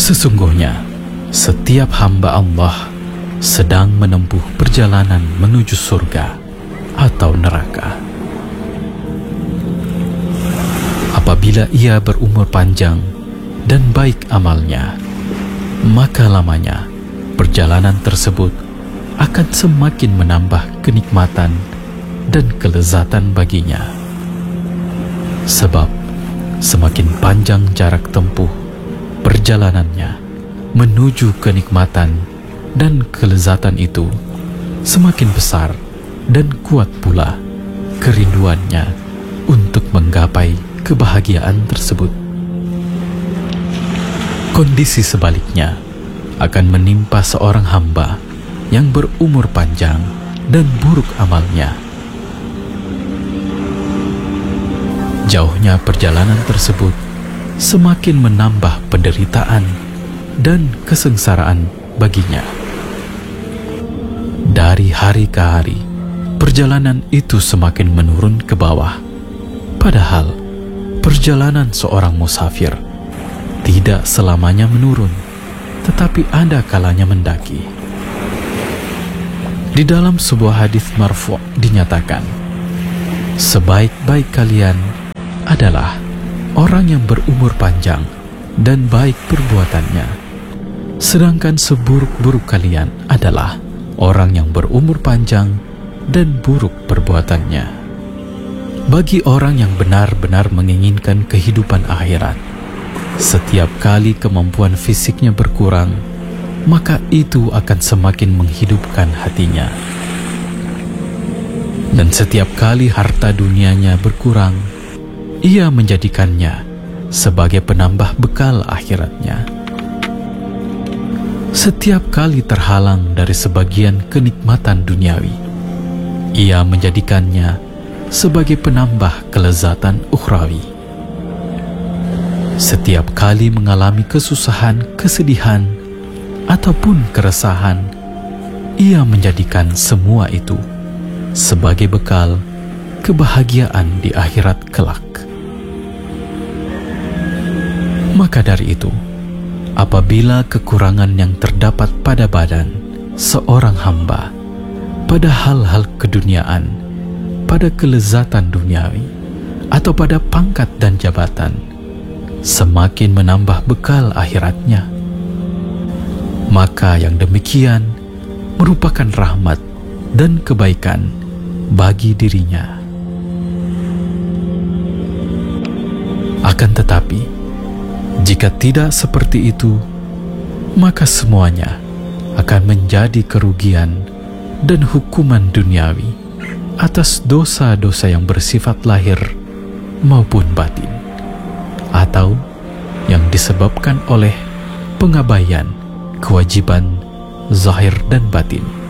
Sesungguhnya, setiap hamba Allah sedang menempuh perjalanan menuju surga atau neraka. Apabila ia berumur panjang dan baik amalnya, maka lamanya perjalanan tersebut akan semakin menambah kenikmatan dan kelezatan baginya. Sebab semakin panjang jarak tempuh perjalanannya menuju kenikmatan dan kelezatan itu, semakin besar dan kuat pula kerinduannya untuk menggapai kebahagiaan tersebut. Kondisi sebaliknya akan menimpa seorang hamba yang berumur panjang dan buruk amalnya. Jauhnya perjalanan tersebut semakin menambah penderitaan dan kesengsaraan baginya. Dari hari ke hari, perjalanan itu semakin menurun ke bawah. Padahal, perjalanan seorang musafir tidak selamanya menurun, tetapi ada kalanya mendaki. Di dalam sebuah hadis marfu' dinyatakan, sebaik-baik kalian adalah orang yang berumur panjang dan baik perbuatannya, sedangkan seburuk-buruk kalian adalah orang yang berumur panjang dan buruk perbuatannya. Bagi orang yang benar-benar menginginkan kehidupan akhirat, setiap kali kemampuan fisiknya berkurang, maka itu akan semakin menghidupkan hatinya. Dan setiap kali harta dunianya berkurang, ia menjadikannya sebagai penambah bekal akhiratnya. Setiap kali terhalang dari sebagian kenikmatan duniawi, ia menjadikannya sebagai penambah kelezatan ukhrawi. Setiap kali mengalami kesusahan, kesedihan, ataupun keresahan, ia menjadikan semua itu sebagai bekal kebahagiaan di akhirat kelak. Maka dari itu, apabila kekurangan yang terdapat pada badan seorang hamba pada hal-hal keduniaan, pada kelezatan duniawi, atau pada pangkat dan jabatan, semakin menambah bekal akhiratnya, maka yang demikian merupakan rahmat dan kebaikan bagi dirinya. Akan tetapi, jika tidak seperti itu, maka semuanya akan menjadi kerugian dan hukuman duniawi atas dosa-dosa yang bersifat lahir maupun batin, atau yang disebabkan oleh pengabaian kewajiban zahir dan batin.